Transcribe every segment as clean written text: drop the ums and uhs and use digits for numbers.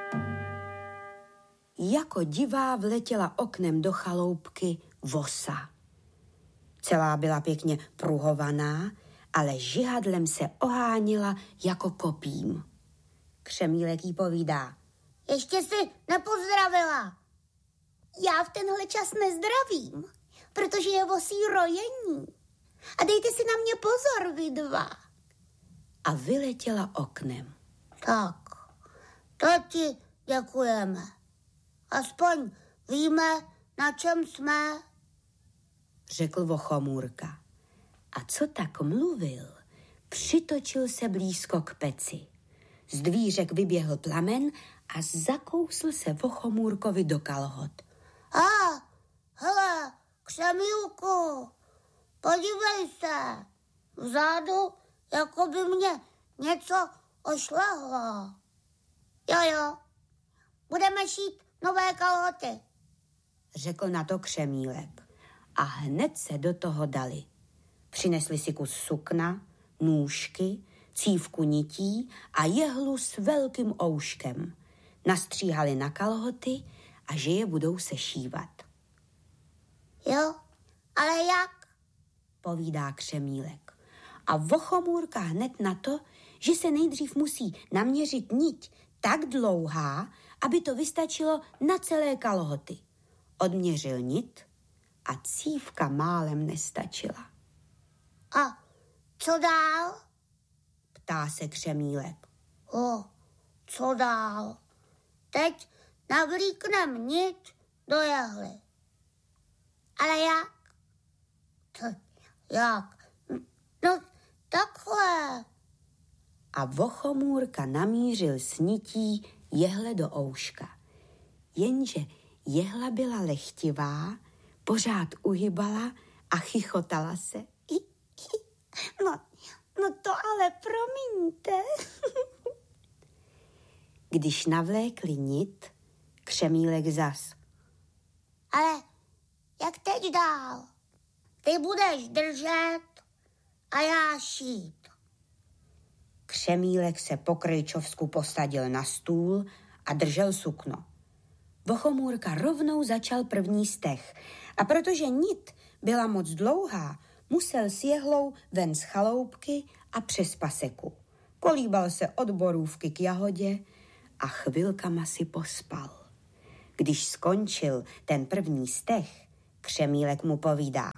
Jako divá vletěla oknem do chaloupky vosa. Celá byla pěkně pruhovaná, ale žihadlem se oháněla jako kopím. Křemílek jí povídá: Ještě si nepozdravila. Já v tenhle čas nezdravím, protože je vosí rojení. A dejte si na mě pozor, vy dva. A vyletěla oknem. Tak, to ti děkujeme. Aspoň víme, na čem jsme, řekl Vochomůrka. A co tak mluvil, přitočil se blízko k peci. Z dvířek vyběhl plamen a zakousl se Vochomůrkovi do kalhot. Hele, Křemílku, podívej se. Vzadu, jako by mě něco ošlehlo. Jo, budeme šít nové kalhoty, řekl na to Křemílek. A hned se do toho dali. Přinesli si kus sukna, nůžky, cívku nití a jehlu s velkým ouškem. Nastříhali na kalhoty a že je budou sešívat. Jo, ale jak? Povídá Křemílek. A Vochomůrka hned na to, že se nejdřív musí naměřit niť tak dlouhá, aby to vystačilo na celé kalhoty. Odměřil nit a cívka málem nestačila. A co dál? Ptá se Křemílek. Co dál? Teď navlíknem nit do jehly. Ale jak? Jak? No, takhle. A Vochomůrka namířil s nití jehle do ouška. Jenže jehla byla lehtivá, pořád uhybala a chichotala se. No to ale promiňte. Když navlékli nit, Křemílek zas. Ale jak teď dál? Ty budeš držet a já šít. Křemílek se po krejčovsku posadil na stůl a držel sukno. Vochomůrka rovnou začal první steh a protože nit byla moc dlouhá, musel s jehlou ven z chaloupky a přes paseku. Kolíbal se od borůvky k jahodě a chvilkama si pospal. Když skončil ten první steh, Křemílek mu povídá.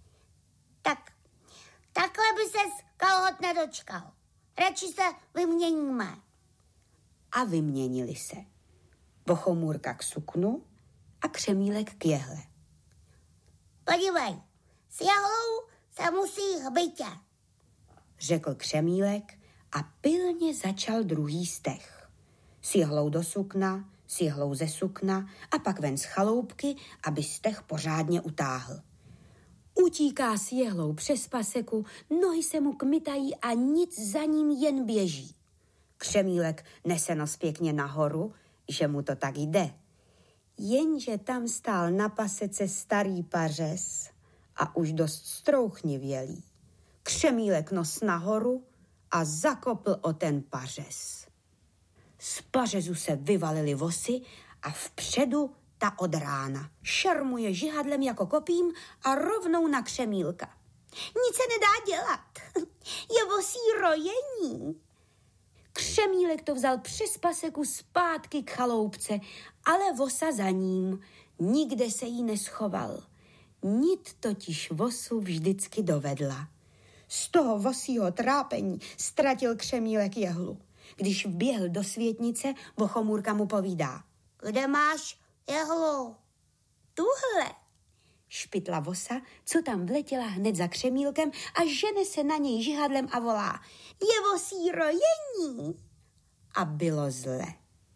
Takhle by ses kalhot nedočkal. Radši se vyměníme. A vyměnili se. Vochomůrka k suknu a Křemílek k jehle. Podívej, s jehlou se musí hbitě, řekl Křemílek a pilně začal druhý steh. S jehlou do sukna, s jehlou ze sukna a pak ven z chaloupky, aby steh pořádně utáhl. Utíká s jehlou přes paseku, nohy se mu kmitají a nic za ním jen běží. Křemílek nese nos pěkně nahoru, že mu to tak jde. Jenže tam stál na pasece starý pařez a už dost strouchnivělý. Křemílek nos nahoru a zakopl o ten pařez. Z pařezu se vyvalily vosy a vpředu ta od rána. Šermuje žihadlem jako kopím a rovnou na Křemílka. Nic se nedá dělat. Je vosí rojení. Křemílek to vzal přes paseku zpátky k chaloupce, ale vosa za ním. Nikde se jí neschoval. Nit totiž vosu vždycky dovedla. Z toho vosího trápení ztratil Křemílek jehlu. Když vběhl do světnice, Vochomůrka mu povídá. Kde máš jehlu? Tuhle, špitla vosa, co tam vletěla hned za Křemílkem a žene se na něj žihadlem a volá. Je vosí rojení. A bylo zle.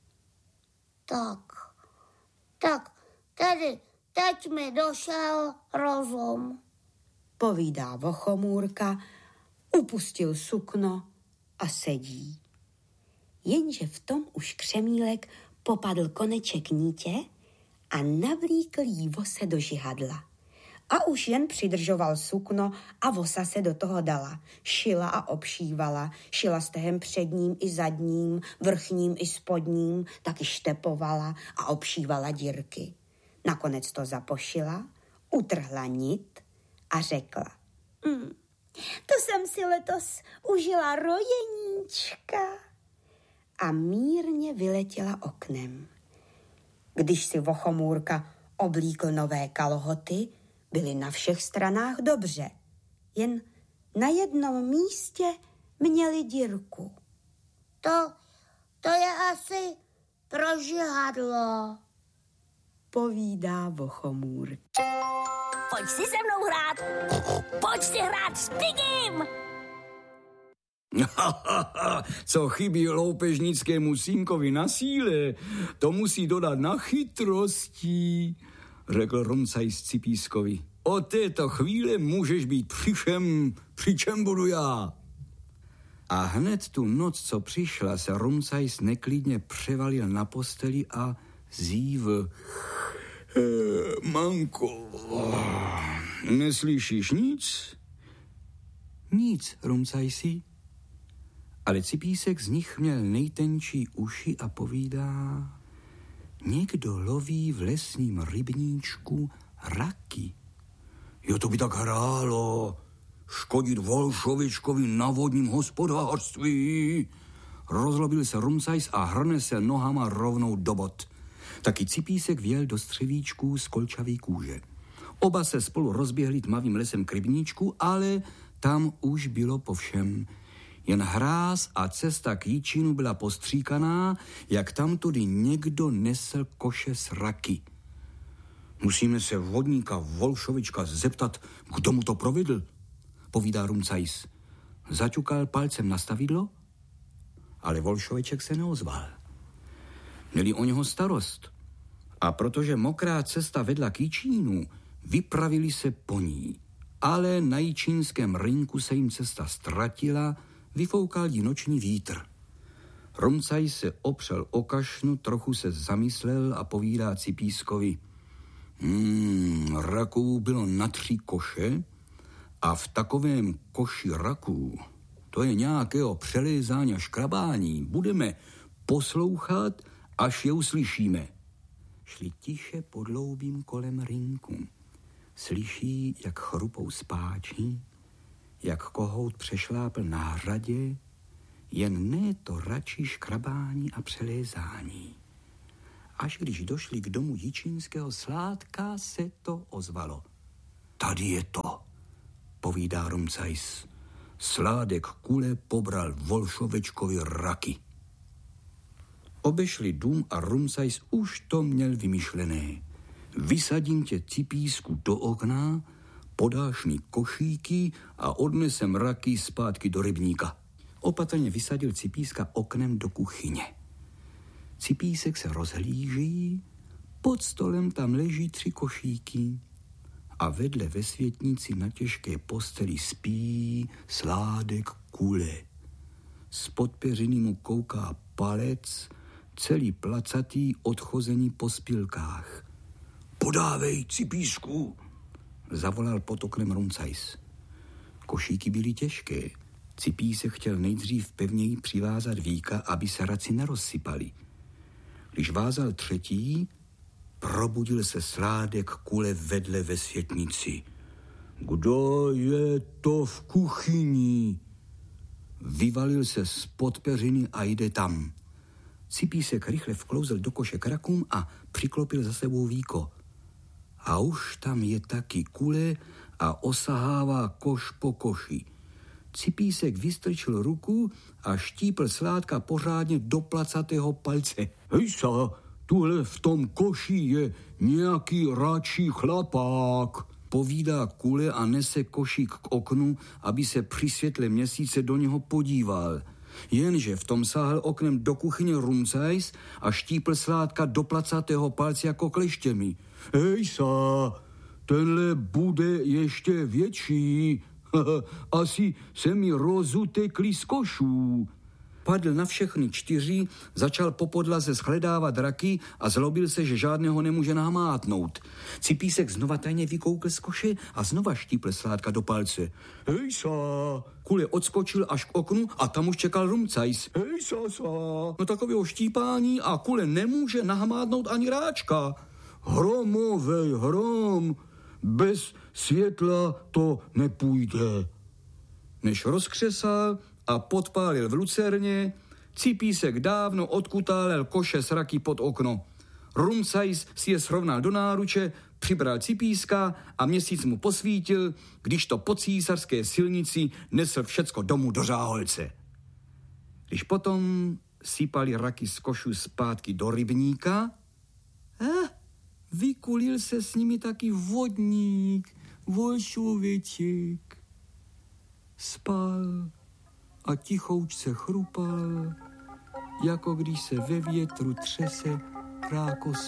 Tak, tedy teď mi došel rozum, povídá Vochomůrka, upustil sukno a sedí. Jenže v tom už Křemílek popadl koneček nítě a navlíkl jí vose do žihadla. a už jen přidržoval sukno a vosa se do toho dala. Šila a obšívala, šila stehem předním i zadním, vrchním i spodním, taky štepovala a obšívala dírky. Nakonec to zapošila, utrhla nit a řekla: To jsem si letos užila rojeníčka. A mírně vyletěla oknem. Když si Vochomůrka oblíkl nové kalhoty, byly na všech stranách dobře. Jen na jednom místě měli dírku. To je asi prožihadlo, povídá Vochomůrka. Pojď si se mnou hrát. Pojď si hrát s Pigim. Co chybí loupežnickému synkovi na síle, to musí dodat na chytrosti, řekl Rumcajs Cipískovi. Od této chvíle můžeš být při čem budu já. A hned tu noc, co přišla, se Rumcajs neklidně převalil na posteli a zívl. Manko, neslyšíš nic? Nic, Rumcajsi. Ale Cipísek z nich měl nejtenčí uši a povídá: někdo loví v lesním rybníčku raky. Jo, to by tak hrálo. Škodit Volšovičkovi na vodním hospodářství. Rozlobil se Rumcajs a hrne se nohama rovnou do bod. Taky Cipísek vjel do střevíčků z kolčavý kůže. Oba se spolu rozběhli tmavým lesem k rybníčku, ale tam už bylo po všem. Jen hráz a cesta k Jíčínu byla postříkaná, jak tamtudy někdo nesl koše s raky. Musíme se vodníka Volšovička zeptat, kdo mu to provedl, povídá Rumcajs. Zaťukal palcem na stavidlo, ale Volšoviček se neozval. Měli o něho starost a protože mokrá cesta vedla k Jíčínu, vypravili se po ní. Ale na jíčínském rynku se jim cesta ztratila, vyfoukal jí noční vítr. Rumcajs se opřel o kašnu, trochu se zamyslel a povídá Cipískovi: raků bylo na 3 koše a v takovém koši raků, to je nějakého přelézání a škrabání, budeme poslouchat, až je uslyšíme. Šli tiše podloubím kolem rynku. Slyší, jak chrupou spáči, jak kohout přešlápl na hradě, jen ne to radši škrabání a přelézání. Až když došli k domu Jičínského Sládka, se to ozvalo. Tady je to, povídá Rumcajs. Sládek Kule pobral Volšovečkovi raky. Obešli dům a Rumcajs už to měl vymyšlené. Vysadím tě, Cipísku, do okna, podáš mi košíky a odnesem raky zpátky do rybníka. Opatrně vysadil Cipíska oknem do kuchyně. Cipísek se rozhlíží, pod stolem tam leží 3 košíky a vedle ve světnici na těžké posteli spí Sládek Kule. Spod peřiny mu kouká palec, celý placatý, odchozený po spilkách. Podávej, Cipísku, zavolal pod oknem Rumcajs. Košíky byly těžké. Cipísek chtěl nejdřív pevněji přivázat víka, aby se raci nerozsypaly. Když vázal 3., probudil se Sládek Kule vedle ve světnici. Kdo je to v kuchyni? Vyvalil se spod peřiny a jde tam. Cipísek rychle vklouzl do koše k rakům a přiklopil za sebou víko. A už tam je taky Kule a osahává koš po koši. Cipísek vystrčil ruku a štípl Sládka pořádně do placatého palce. Hejsa, tuhle v tom koši je nějaký račí chlapák, povídá Kule a nese košík k oknu, aby se při světle měsíce do něho podíval. Jenže v tom sáhl oknem do kuchyně Rumcajs a štípl Sládka do placatého palce jako kleštěmi. Hejsa, tenhle bude ještě větší. Asi se mi rozutekli z košů. Vpadl na všechny 4, začal po podlaze shledávat raky a zlobil se, že žádného nemůže namátnout. Cipísek znova tajně vykoukl z koše a znova štípl sládka do palce. Hejsa! Kule odskočil až k oknu a tam už čekal Rumcajs. Hejsa! No takového štípání a Kule nemůže nahmátnout ani ráčka. Hromovej hrom, bez světla to nepůjde. Než rozkřesal a podpálil v lucerně, Cipísek dávno odkutálel koše s raky pod okno. Rumcajs si je srovnal do náruče, přibral Cipíska a měsíc mu posvítil, když to po císařské silnici nesl všecko domů do Řáholce. Když potom sypali raky z košu zpátky do rybníka, vykulil se s nimi taky vodník, volšověček. Spal a tichoučce chrupal, jako když se ve větru třese krákos